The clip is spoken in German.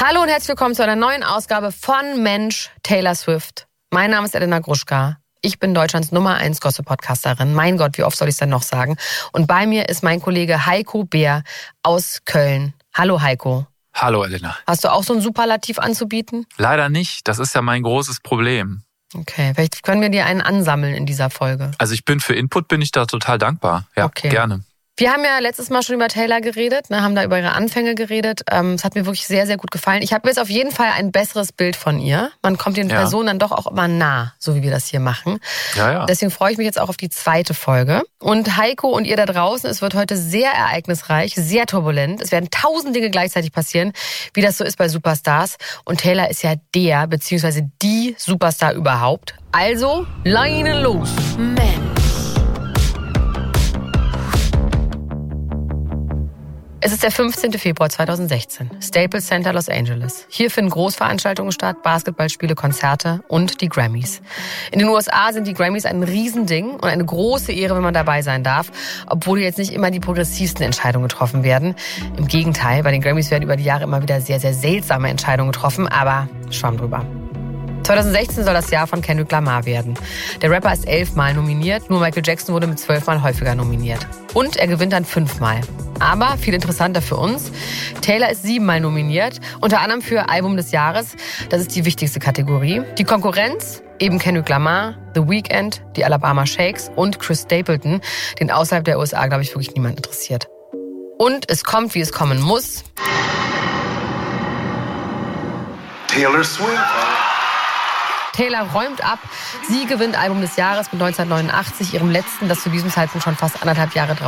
Hallo und herzlich willkommen zu einer neuen Ausgabe von Mensch Taylor Swift. Mein Name ist Elena Gruschka. Ich bin Deutschlands Nummer 1 Gossip-Podcasterin. Mein Gott, wie oft soll ich es denn noch sagen? Und bei mir ist mein Kollege Heiko Beer aus Köln. Hallo Heiko. Hallo Elena. Hast du auch so ein Superlativ anzubieten? Leider nicht. Das ist ja mein großes Problem. Okay, vielleicht können wir dir einen ansammeln in dieser Folge. Also für Input bin ich da total dankbar. Ja, okay. Gerne. Wir haben ja letztes Mal schon über Taylor geredet, haben da über ihre Anfänge geredet. Es hat mir wirklich sehr, sehr gut gefallen. Ich habe jetzt auf jeden Fall ein besseres Bild von ihr. Man kommt den Personen dann doch auch immer nah, so wie wir das hier machen. Ja. Deswegen freue ich mich jetzt auch auf die zweite Folge. Und Heiko und ihr da draußen, es wird heute sehr ereignisreich, sehr turbulent. Es werden 1000 Dinge gleichzeitig passieren, wie das so ist bei Superstars. Und Taylor ist ja der, beziehungsweise die Superstar überhaupt. Also, Leine los. Mensch. Es ist der 15. Februar 2016, Staples Center, Los Angeles. Hier finden Großveranstaltungen statt, Basketballspiele, Konzerte und die Grammys. In den USA sind die Grammys ein Riesending und eine große Ehre, wenn man dabei sein darf, obwohl jetzt nicht immer die progressivsten Entscheidungen getroffen werden. Im Gegenteil, bei den Grammys werden über die Jahre immer wieder sehr, sehr seltsame Entscheidungen getroffen, aber schwamm drüber. 2016 soll das Jahr von Kendrick Lamar werden. Der Rapper ist 11 Mal nominiert, nur Michael Jackson wurde mit 12 Mal häufiger nominiert. Und er gewinnt dann 5 Mal. Aber viel interessanter für uns, Taylor ist 7 Mal nominiert, unter anderem für Album des Jahres. Das ist die wichtigste Kategorie. Die Konkurrenz, eben Kendrick Lamar, The Weeknd, die Alabama Shakes und Chris Stapleton, den außerhalb der USA, glaube ich, wirklich niemand interessiert. Und es kommt, wie es kommen muss. Taylor Swift. Taylor räumt ab. Sie gewinnt Album des Jahres mit 1989, ihrem letzten, das zu diesem Zeitpunkt schon fast 1,5 Jahre